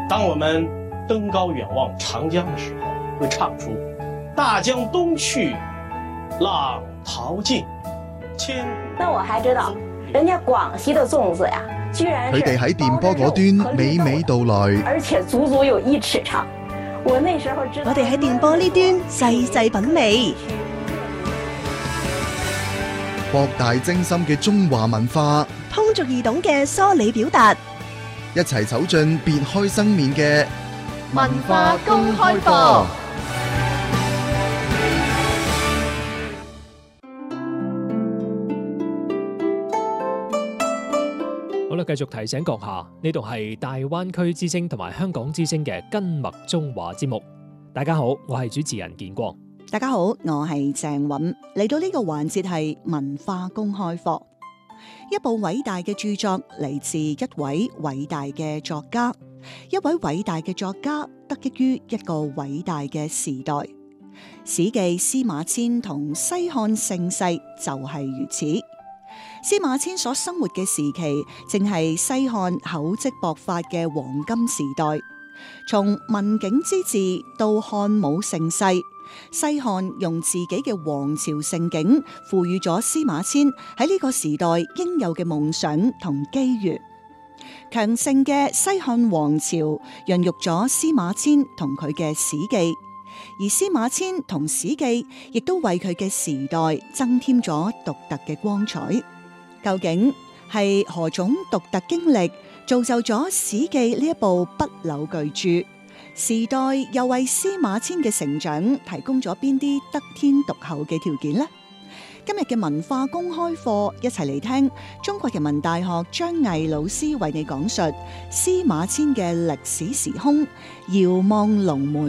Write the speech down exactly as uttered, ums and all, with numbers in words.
当我们登高远望长江的时候，会唱出大江东去，浪淘尽，千古。 那我還知道，人家廣西的粽子呀，居然佢哋喺電波嗰端娓娓道來， 而且足足有一尺長。我那時候知道， 我哋喺電波呢端細細品味， 博大精深嘅中華文化， 通俗易懂嘅梳理表達， 一齊走進別開生面嘅文化公開課。 好啦，繼續提醒閣下，呢度係大灣區之聲同埋香港之聲嘅根脈中華節目。大家好，我係主持人建光。 大家好，我係鄭韻。嚟到呢個環節係文化公開課。一部偉大嘅著作嚟自一位偉大嘅作家，一位偉大嘅作家得益於一個偉大嘅時代。史記司馬遷同西漢盛世就係如此。司馬遷所生活嘅時期，正係西漢厚積薄發嘅黃金時代。從文景之治到漢武盛世，西漢用自己嘅王朝盛景，賦予咗司馬遷喺呢個時代應有嘅夢想同機遇。強盛嘅西漢王朝孕育咗司馬遷同佢嘅史記，而司馬遷同史記亦都為佢嘅時代增添咗獨特嘅光彩。究竟係何種獨特經歷造就咗《史記》呢一部不朽巨著？時代又為司馬遷嘅成長提供咗邊啲得天獨厚嘅條件呢？今日嘅文化公開課，一齊嚟聽中國人民大學張毅老師為你講述司馬遷嘅歷史時空，遙望龍門。